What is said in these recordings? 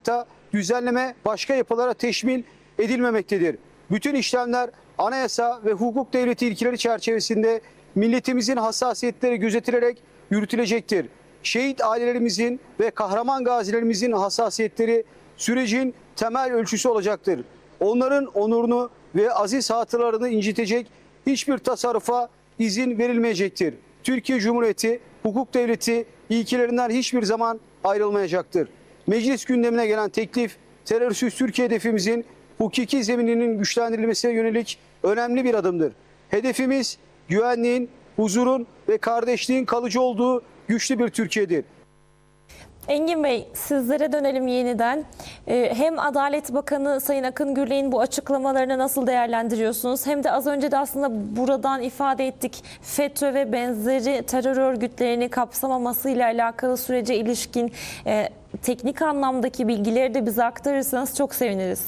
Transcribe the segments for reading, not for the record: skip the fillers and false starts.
düzenleme başka yapılara teşmil edilmemektedir. Bütün işlemler anayasa ve hukuk devleti ilkeleri çerçevesinde milletimizin hassasiyetleri gözetilerek yürütülecektir. Şehit ailelerimizin ve kahraman gazilerimizin hassasiyetleri sürecin temel ölçüsü olacaktır. Onların onurunu ve aziz hatıralarını incitecek hiçbir tasarrufa izin verilmeyecektir. Türkiye Cumhuriyeti hukuk devleti ilkelerinden hiçbir zaman ayrılmayacaktır. Meclis gündemine gelen teklif terörsüz Türkiye hedefimizin hukuki zemininin güçlendirilmesine yönelik önemli bir adımdır. Hedefimiz güvenliğin, huzurun ve kardeşliğin kalıcı olduğu güçlü bir Türkiye'dir. Engin Bey, sizlere dönelim yeniden. Hem Adalet Bakanı Sayın Akın Gürley'in bu açıklamalarını nasıl değerlendiriyorsunuz? Hem de az önce de aslında buradan ifade ettik. FETÖ ve benzeri terör örgütlerini kapsamamasıyla alakalı sürece ilişkin teknik anlamdaki bilgileri de bize aktarırsanız çok seviniriz.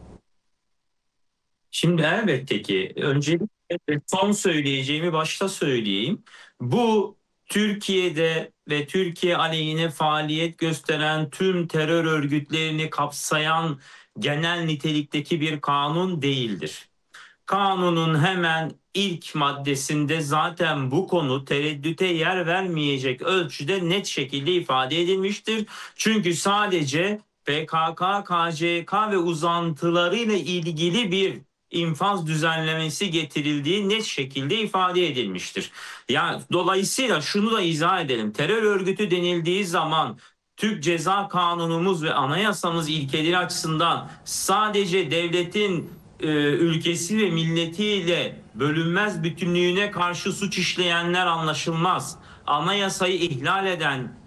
Şimdi elbette ki öncelikle son söyleyeceğimi başta söyleyeyim. Bu Türkiye'de ve Türkiye aleyhine faaliyet gösteren tüm terör örgütlerini kapsayan genel nitelikteki bir kanun değildir. Kanunun hemen ilk maddesinde zaten bu konu tereddüte yer vermeyecek ölçüde net şekilde ifade edilmiştir. Çünkü sadece PKK, KCK ve uzantılarıyla ilgili bir infaz düzenlemesi getirildiği net şekilde ifade edilmiştir. Yani dolayısıyla şunu da izah edelim. Terör örgütü denildiği zaman Türk Ceza Kanunumuz ve anayasamız ilkeleri açısından sadece devletin ülkesi ve milletiyle bölünmez bütünlüğüne karşı suç işleyenler anlaşılmaz. Anayasayı ihlal eden,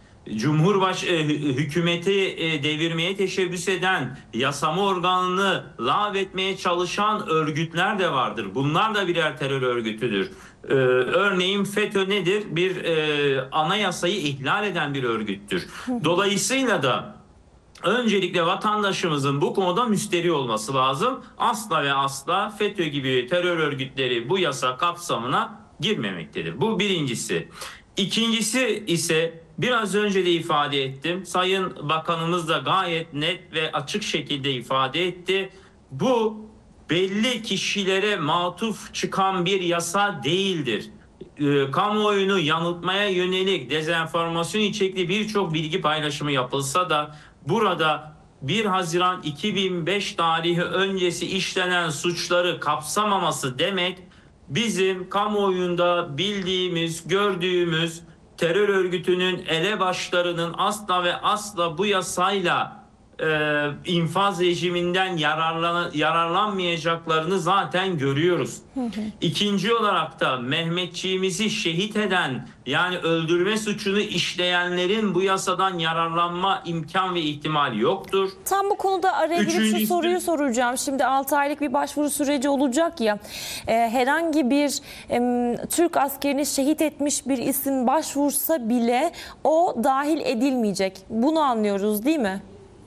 hükümeti devirmeye teşebbüs eden, yasama organını lağvetmeye çalışan örgütler de vardır. Bunlar da birer terör örgütüdür. Örneğin FETÖ nedir? Bir anayasayı ihlal eden bir örgüttür. Dolayısıyla da öncelikle vatandaşımızın bu konuda müsterih olması lazım. Asla ve asla FETÖ gibi terör örgütleri bu yasa kapsamına girmemektedir. Bu birincisi. İkincisi ise biraz önce de ifade ettim. Sayın Bakanımız da gayet net ve açık şekilde ifade etti. Bu belli kişilere matuf çıkan bir yasa değildir. Kamuoyunu yanıltmaya yönelik dezenformasyon içerikli birçok bilgi paylaşımı yapılsa da burada 1 Haziran 2005 tarihi öncesi işlenen suçları kapsamaması demek bizim kamuoyunda bildiğimiz, gördüğümüz terör örgütünün elebaşlarının asla ve asla bu yasayla infaz rejiminden yararlanmayacaklarını zaten görüyoruz. İkinci olarak da Mehmetçiğimizi şehit eden, yani öldürme suçunu işleyenlerin bu yasadan yararlanma imkan ve ihtimali yoktur. Tam bu konuda araya girip şu soruyu soracağım. Şimdi 6 aylık bir başvuru süreci olacak ya. Herhangi bir Türk askerini şehit etmiş bir isim başvursa bile o dahil edilmeyecek. Bunu anlıyoruz değil mi?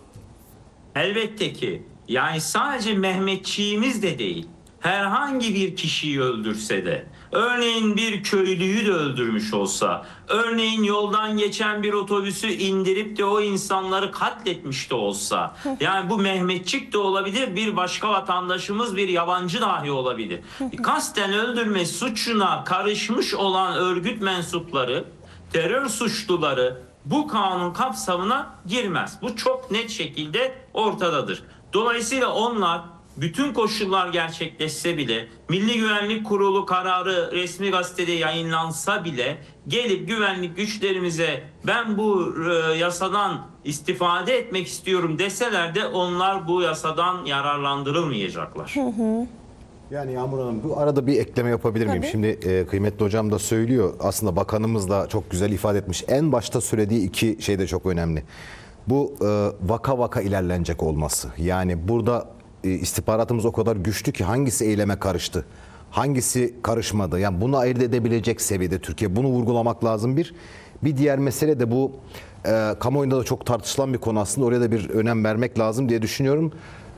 Elbette ki. Yani sadece Mehmetçiğimiz de değil. Herhangi bir kişiyi öldürse de, örneğin bir köylüyü de öldürmüş olsa, örneğin yoldan geçen bir otobüsü indirip de o insanları katletmiş de olsa, yani bu Mehmetçik de olabilir, bir başka vatandaşımız, bir yabancı dahi olabilir. Kasten öldürme suçuna karışmış olan örgüt mensupları, terör suçluları bu kanun kapsamına girmez. Bu çok net şekilde ortadadır. Dolayısıyla onlar bütün koşullar gerçekleşse bile, Milli Güvenlik Kurulu kararı resmi gazetede yayınlansa bile gelip güvenlik güçlerimize ben bu yasadan istifade etmek istiyorum deseler de onlar bu yasadan yararlandırılmayacaklar. Yani Yağmur Hanım, bu arada bir ekleme yapabilir miyim? Tabii. Şimdi kıymetli hocam da söylüyor. Aslında bakanımız da çok güzel ifade etmiş. En başta söylediği iki şey de çok önemli. Bu vaka vaka ilerlenecek olması. Yani burada istihbaratımız o kadar güçlü ki hangisi eyleme karıştı, hangisi karışmadı. Yani bunu ayırt edebilecek seviyede Türkiye. Bunu vurgulamak lazım bir. Bir diğer mesele de bu kamuoyunda da çok tartışılan bir konu aslında. Oraya da bir önem vermek lazım diye düşünüyorum.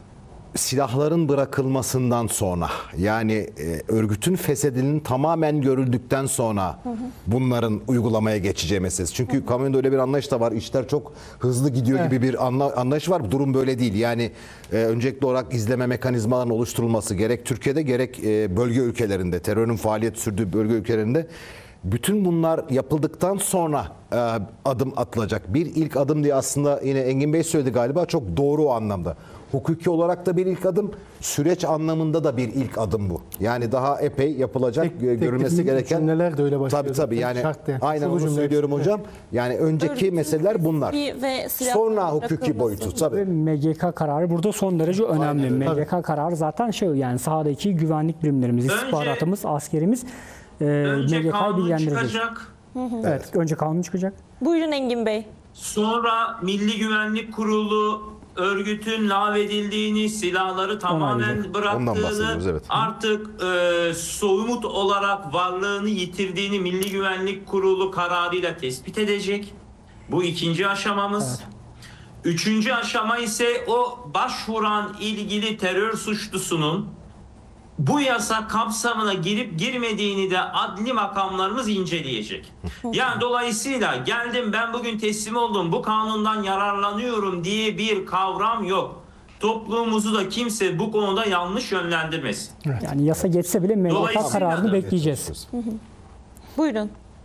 silahların bırakılmasından sonra, yani örgütün feshedinin tamamen görüldükten sonra bunların uygulamaya geçeceği meselesi. Çünkü kamuoyunda öyle bir anlayış da var. İşler çok hızlı gidiyor gibi bir anlayış var. Durum böyle değil. Yani öncelikli olarak izleme mekanizmalarının oluşturulması gerek Türkiye'de gerek bölge ülkelerinde, terörün faaliyet sürdüğü bölge ülkelerinde, bütün bunlar yapıldıktan sonra adım atılacak. Bir ilk adım diye aslında yine Engin Bey söyledi galiba, çok doğru o anlamda. Hukuki olarak da bir ilk adım, süreç anlamında da bir ilk adım bu. Yani daha epey yapılacak, görülmesi gereken. Cümleler de öyle başlıyor. Tabii yani Şart yani. aynen Sulu onu cümle söylüyorum hepsi. hocam. Yani önceki Örgütün meseleler bunlar. ve silahların Sonra hukuki bırakılması. boyutu tabii. Ve MGK kararı burada son derece önemli. MGK kararı zaten yani sahadaki güvenlik birimlerimiz, Önce- istihbaratımız, askerimiz Önce MGK'yı kanun bilgilendirecek. çıkacak. Evet, önce kanun çıkacak. Buyurun Engin Bey. Sonra Milli Güvenlik Kurulu örgütün lağvedildiğini, silahları tamamen Onaylayacak. Ondan bıraktığını, bahsediyoruz, evet. artık somut olarak varlığını yitirdiğini Milli Güvenlik Kurulu kararıyla tespit edecek. Bu ikinci aşamamız. Üçüncü aşama ise o başvuran ilgili terör suçlusunun bu yasa kapsamına girip girmediğini de adli makamlarımız inceleyecek. Yani dolayısıyla geldim ben bugün teslim oldum, bu kanundan yararlanıyorum diye bir kavram yok. Toplumumuzu da kimse bu konuda yanlış yönlendirmesin. Yani yasa geçse bile MGK Dolayısıyla kararını da- bekleyeceğiz. Buyurun.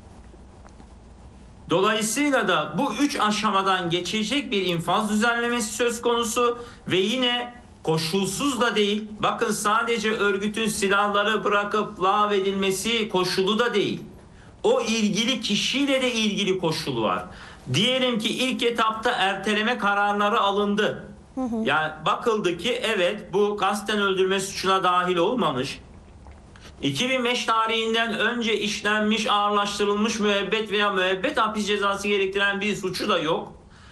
Dolayısıyla da bu üç aşamadan geçecek bir infaz düzenlemesi söz konusu ve yine koşulsuz da değil. Bakın sadece örgütün silahları bırakıp lağvedilmesi koşulu da değil. O ilgili kişiyle de ilgili koşul var. Diyelim ki ilk etapta erteleme kararları alındı. Yani bakıldı ki evet bu kasten öldürme suçuna dahil olmamış. 2005 tarihinden önce işlenmiş, ağırlaştırılmış müebbet veya müebbet hapis cezası gerektiren bir suçu da yok.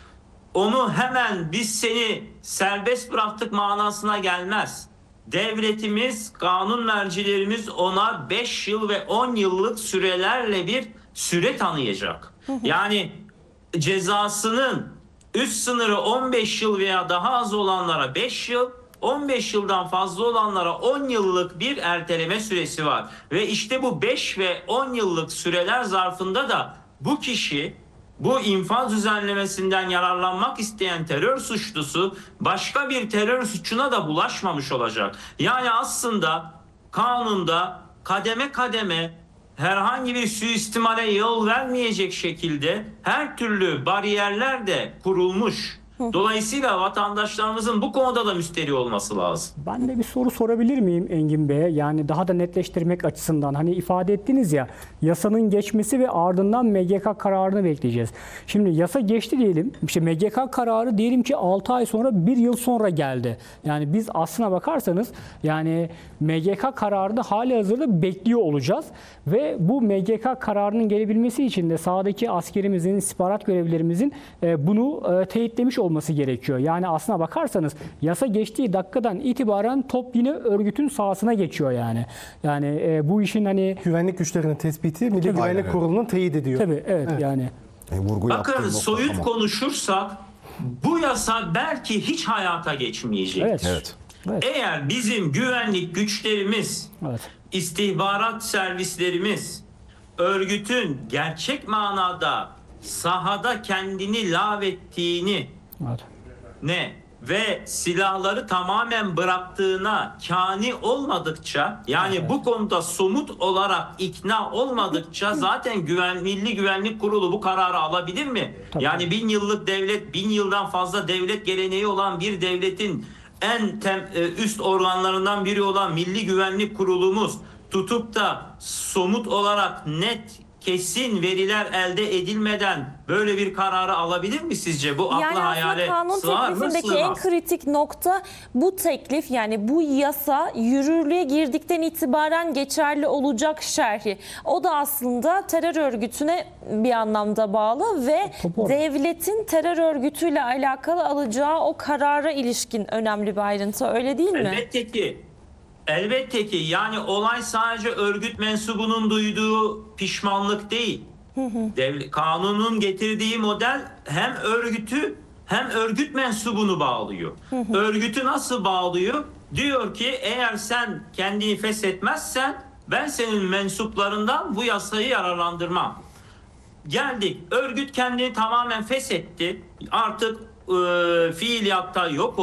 Onu hemen biz seni serbest bıraktık manasına gelmez. Devletimiz, kanun mercilerimiz ona 5 yıl ve 10 yıllık sürelerle bir süre tanıyacak. Yani cezasının üst sınırı 15 yıl veya daha az olanlara 5 yıl, 15 yıldan fazla olanlara 10 yıllık bir erteleme süresi var. Ve işte bu 5 ve 10 yıllık süreler zarfında da bu kişi bu infaz düzenlemesinden yararlanmak isteyen terör suçlusu başka bir terör suçuna da bulaşmamış olacak. Yani aslında kanunda kademe kademe herhangi bir suistimale yol vermeyecek şekilde her türlü bariyerler de kurulmuş. Dolayısıyla vatandaşlarımızın bu konuda da müsterih olması lazım. Ben de bir soru sorabilir miyim Engin Bey'e? Yani daha da netleştirmek açısından. Hani ifade ettiniz ya, yasanın geçmesi ve ardından MGK kararını bekleyeceğiz. Şimdi yasa geçti diyelim. İşte MGK kararı diyelim ki 6 ay sonra, 1 yıl sonra geldi. Yani biz aslına bakarsanız yani MGK kararını halihazırda bekliyor olacağız. Ve bu MGK kararının gelebilmesi için de sahadaki askerimizin, istihbarat görevlilerimizin bunu teyitlemiş olması gerekiyor. Yani aslına bakarsanız yasa geçtiği dakikadan itibaren top yine örgütün sahasına geçiyor yani. Yani bu işin hani Güvenlik güçlerinin tespiti Milli Tabii. Güvenlik Aynen. Kurulu'nun teyit ediyor. tabii evet, yani. Vurgu yaptığım Bakın nokta soyut tamam. konuşursak bu yasa belki hiç hayata geçmeyecek. Evet. Evet. Evet. Eğer bizim güvenlik güçlerimiz, Evet. istihbarat servislerimiz örgütün gerçek manada sahada kendini lağvettiğini Evet. ve silahları tamamen bıraktığına kani olmadıkça, yani bu konuda somut olarak ikna olmadıkça zaten Milli Güvenlik Kurulu bu kararı alabilir mi? Tabii. Yani 1000 yıllık devlet, 1000 yıldan fazla devlet geleneği olan bir devletin en üst organlarından biri olan Milli Güvenlik Kurulumuz tutup da somut olarak net, kesin veriler elde edilmeden böyle bir kararı alabilir mi sizce? Bu Yani akla aslında hayale kanun sığar mı? teklifindeki en Sığmaz. kritik nokta bu teklif, yani bu yasa yürürlüğe girdikten itibaren geçerli olacak şerhi. O da aslında terör örgütüne bir anlamda bağlı ve Topu- devletin terör örgütüyle alakalı alacağı o karara ilişkin önemli bir ayrıntı, öyle değil mi? Elbette ki. Elbette ki, yani olay sadece örgüt mensubunun duyduğu pişmanlık değil. Kanunun getirdiği model hem örgütü hem örgüt mensubunu bağlıyor. Örgütü nasıl bağlıyor? Diyor ki eğer sen kendini feshetmezsen ben senin mensuplarından bu yasayı yararlandırmam. Geldik, örgüt kendini tamamen feshetti. Artık fiiliyatta yok